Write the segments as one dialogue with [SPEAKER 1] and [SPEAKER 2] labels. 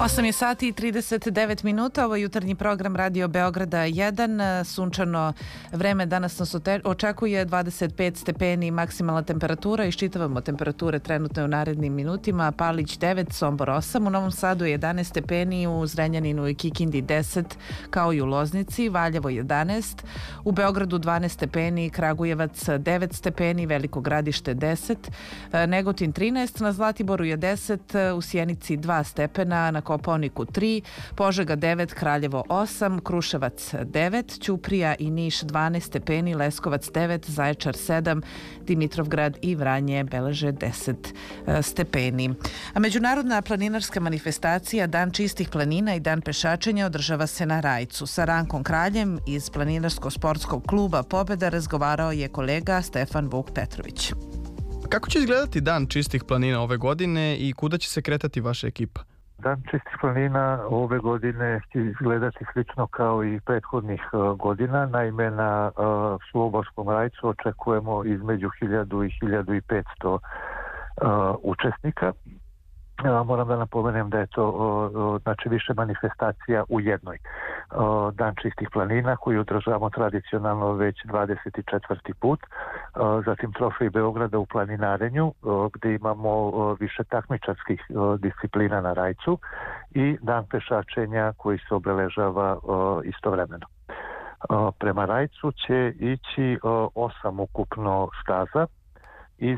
[SPEAKER 1] 8 je sati i 39 minuta, ovo je jutarnji program Radio Beograda 1. Sunčano vreme danas nas očekuje 25 stepeni maksimalna temperatura. Iščitavamo temperature trenutno u narednim minutima. Palić 9, Sombor 8, u Novom Sadu 11 stepeni, u Zrenjaninu i Kikindi 10, kao i u Loznici, Valjevo 11, u Beogradu 12 stepeni, Kragujevac 9 stepeni, Veliko Gradište 10, Negotin 13, na Zlatiboru je 10, u Sjenici 2 stepena, na Kopaoniku 3, Požega 9, Kraljevo 8, Kruševac 9, Ćuprija i Niš 12 stepeni, Leskovac 9, Zaječar 7, Dimitrovgrad i Vranje beleže 10 stepeni. A međunarodna planinarska manifestacija Dan čistih planina i Dan pešačenja održava se na Rajcu. Sa Rankom Kraljem iz Planinarsko-sportskog kluba Pobeda razgovarao je kolega Stefan Vuk Petrović.
[SPEAKER 2] Kako će izgledati Dan čistih planina ove godine i kuda će se kretati vaša ekipa?
[SPEAKER 3] Dan čistih planina ove godine će izgledati slično kao i prethodnih godina. Naime, na Slobodskom Rajcu očekujemo između 1000 i 1500 učesnika. Moram da napomenem da je to znači više manifestacija u jednoj. Dan čistih planina koji održavamo tradicionalno već 24. put. Zatim trofej Beograda u planinarenju gdje imamo više takmičarskih disciplina na Rajcu i dan pešačenja koji se obeležava istovremeno. Prema Rajcu će ići 8 ukupno staza iz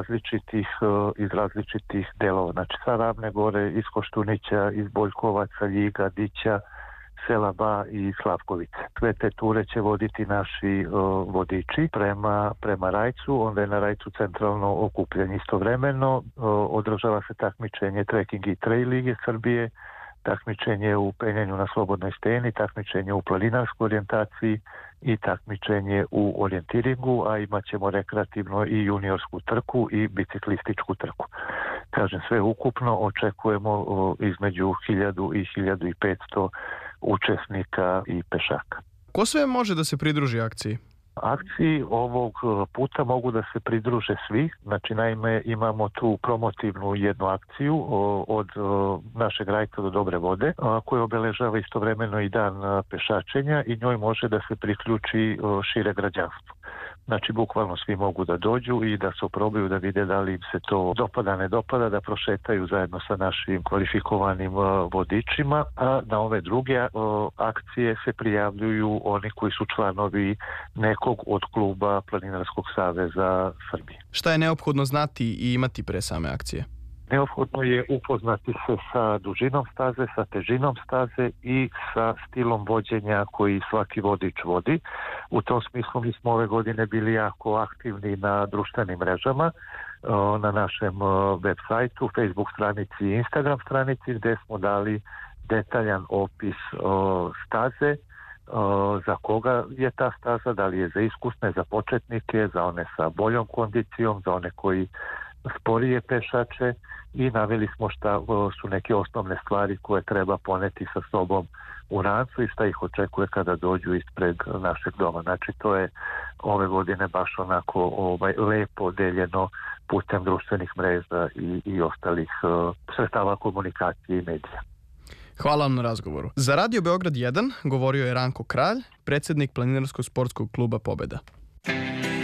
[SPEAKER 3] različitih delova, znači sa Ravne gore, iz Koštunića, iz Boljkovaca, Ljiga, Dića, Sela Ba i Slavkovice. Sve te ture će voditi naši vodiči prema Rajcu, onda je na Rajcu centralno okupljanje. Istovremeno održava se takmičenje Trekking i Trail Lige Srbije, takmičenje u penjanju na slobodnoj steni, takmičenje u planinarskoj orijentaciji i takmičenje u orijentiringu, a imat ćemo rekreativno i juniorsku trku i biciklističku trku. Kažem, sve ukupno očekujemo između 1000 i 1500 učesnika i pešaka.
[SPEAKER 2] Ko sve može da se pridruži akciji?
[SPEAKER 3] Akciji ovog puta mogu da se pridruže svi, znači naime imamo tu promotivnu jednu akciju od našeg Rajca do Dobre vode koja obeležava istovremeno i dan pešačenja i njoj može da se priključi šire građanstvo. Znači bukvalno svi mogu da dođu i da se oprobaju da vide da li im se to dopada, ne dopada, da prošetaju zajedno sa našim kvalifikovanim vodičima, a na ove druge akcije se prijavljuju oni koji su članovi nekog od kluba Planinarskog saveza Srbije.
[SPEAKER 2] Šta je neophodno znati i imati pre same akcije?
[SPEAKER 3] Neophodno je upoznati se sa dužinom staze, sa težinom staze i sa stilom vođenja koji svaki vodič vodi. U tom smislu mi smo ove godine bili jako aktivni na društvenim mrežama, na našem web sajtu, Facebook stranici i Instagram stranici gdje smo dali detaljan opis staze, za koga je ta staza, da li je za iskusne, za početnike, za one sa boljom kondicijom, za one koji sporije pešače i naveli smo šta su neke osnovne stvari koje treba poneti sa sobom u rancu i šta ih očekuje kada dođu ispred našeg doma. Znači to je ove godine baš onako lepo deljeno putem društvenih mreža i ostalih sredstava komunikacije i medija.
[SPEAKER 2] Hvala vam na razgovoru. Za Radio Beograd 1 govorio je Ranko Kralj, predsjednik Planinarsko-sportskog kluba Pobeda.